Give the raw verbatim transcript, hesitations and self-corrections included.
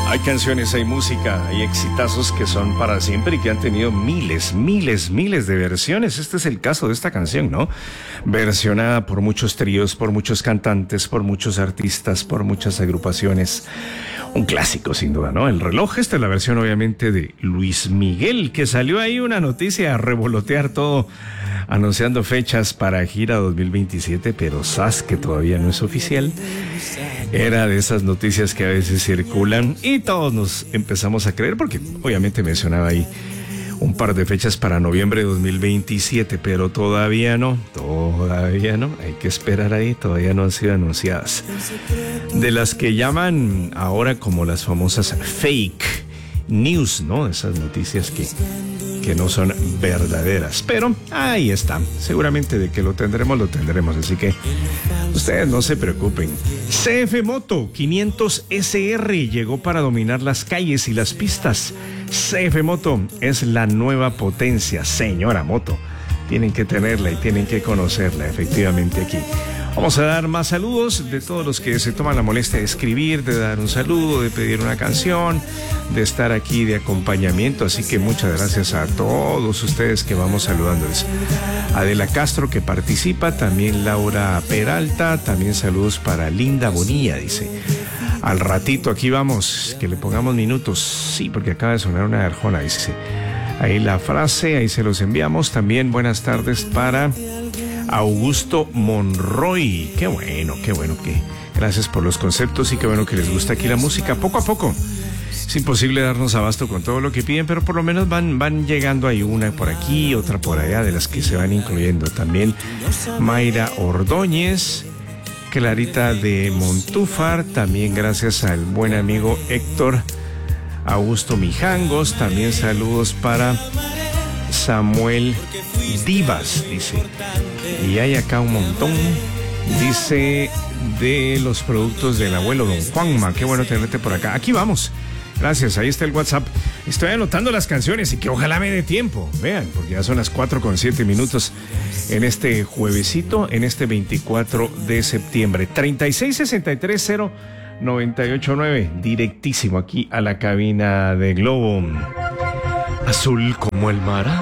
Hay canciones, hay música, hay exitazos que son para siempre y que han tenido miles, miles, miles de versiones. Este es el caso de esta canción, ¿no? Versionada por muchos tríos, por muchos cantantes, por muchos artistas, por muchas agrupaciones. Un clásico, sin duda, ¿no? El reloj, esta es la versión, obviamente, de Luis Miguel, que salió ahí una noticia a revolotear todo, anunciando fechas para gira dos mil veintisiete, pero sabes que todavía no es oficial. Era de esas noticias que a veces circulan y todos nos empezamos a creer, porque obviamente mencionaba ahí un par de fechas para noviembre de dos mil veintisiete, pero todavía no, todavía no, hay que esperar ahí, todavía no han sido anunciadas. De las que llaman ahora como las famosas fake news, ¿no? Esas noticias que, que no son verdaderas, pero ahí está, seguramente de que lo tendremos, lo tendremos, así que ustedes no se preocupen. C F Moto quinientos S R llegó para dominar las calles y las pistas. C F Moto es la nueva potencia, señora Moto. Tienen que tenerla y tienen que conocerla, efectivamente, aquí. Vamos a dar más saludos de todos los que se toman la molestia de escribir, de dar un saludo, de pedir una canción, de estar aquí de acompañamiento. Así que muchas gracias a todos ustedes que vamos saludándoles. Adela Castro, que participa, también Laura Peralta, también saludos para Linda Bonilla, dice. Al ratito aquí vamos, que le pongamos minutos. Sí, porque acaba de sonar una Arjona, dice. Ahí la frase, ahí se los enviamos. También buenas tardes para Augusto Monroy. Qué bueno, qué bueno que gracias por los conceptos y qué bueno que les gusta aquí la música. Poco a poco. Es imposible darnos abasto con todo lo que piden, pero por lo menos van, van llegando ahí una por aquí, otra por allá, de las que se van incluyendo. También Mayra Ordóñez, Clarita de Montúfar, también gracias al buen amigo Héctor Augusto Mijangos, también saludos para Samuel Divas, dice. Y hay acá un montón, dice, de los productos del abuelo Don Juanma. Qué bueno tenerte por acá. Aquí vamos. Gracias, ahí está el WhatsApp. Estoy anotando las canciones y que ojalá me dé tiempo. Vean, porque ya son las cuatro con siete minutos en este juevesito, en este veinticuatro de septiembre. treinta y seis sesenta y tres cero noventa y ocho nueve, directísimo aquí a la cabina de Globo. Azul como el mar.